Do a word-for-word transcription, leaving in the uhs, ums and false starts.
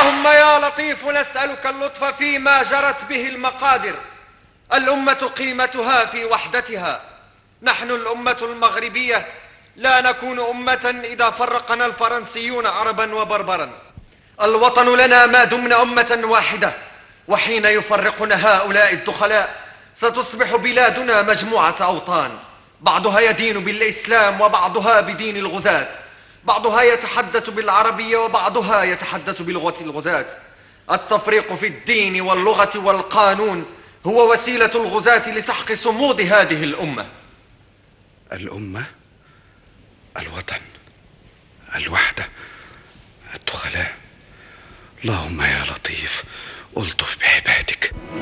اللهم يا لطيف نسألك اللطف فيما جرت به المقادر. الأمة قيمتها في وحدتها. نحن الأمة المغربية لا نكون أمة إذا فرقنا الفرنسيون عربا وبربرا. الوطن لنا ما دمنا أمة واحدة، وحين يفرقنا هؤلاء الدخلاء ستصبح بلادنا مجموعة أوطان، بعضها يدين بالإسلام وبعضها بدين الغزاة، بعضها يتحدث بالعربية وبعضها يتحدث بلغة الغزاة. التفريق في الدين واللغة والقانون هو وسيلة الغزاة لسحق صمود هذه الأمة. الأمة، الوطن، الوحدة، الدخلاء. اللهم يا لطيف ألطف بعبادك.